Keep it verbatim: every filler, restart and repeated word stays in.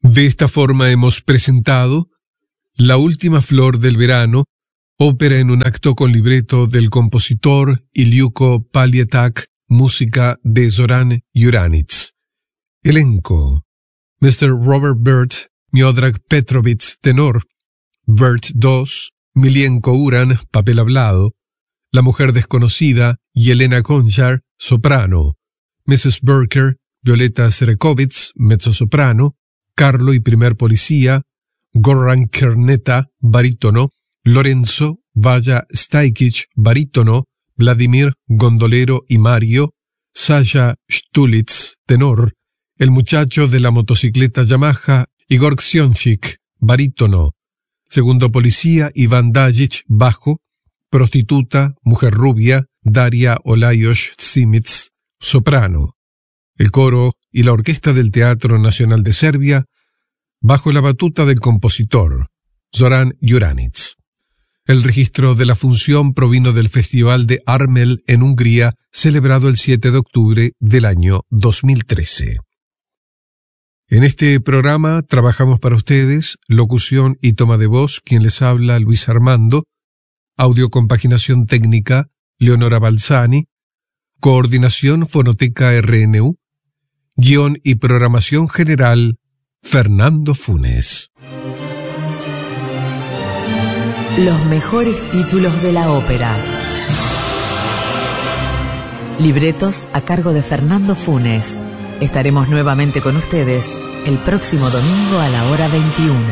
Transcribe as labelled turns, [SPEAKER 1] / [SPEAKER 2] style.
[SPEAKER 1] De esta forma hemos presentado La última flor del verano, ópera en un acto con libreto del compositor Iliuko Palietak, música de Zoran Juranits. Elenco: mister Robert Bert, Miodrag Petrovich, tenor; Bert dos, Milienko Uran, papel hablado; La mujer desconocida, Yelena Konchar, soprano; missus Berker, Violeta Serekovitz, mezzosoprano; Carlo y primer policía, Goran Kerneta, barítono; Lorenzo Vaya Stajkic, barítono; Vladimir Gondolero y Mario; Sasha Stulitz, tenor; el muchacho de la motocicleta Yamaha, Igor Książek, barítono; segundo policía, Iván Dajic, bajo; prostituta, mujer rubia, Daria Olajos Simic, soprano. El coro y la orquesta del Teatro Nacional de Serbia, bajo la batuta del compositor Zoran Juranits. El registro de la función provino del Festival de Armel en Hungría, celebrado el siete de octubre del año dos mil trece. En este programa trabajamos para ustedes, locución y toma de voz, quien les habla, Luis Armando; audiocompaginación técnica, Leonora Balzani; coordinación Fonoteca R N U; guión y programación general, Fernando Funes.
[SPEAKER 2] Los mejores títulos de la ópera. Libretos a cargo de Fernando Funes. Estaremos nuevamente con ustedes el próximo domingo a la hora veintiuno.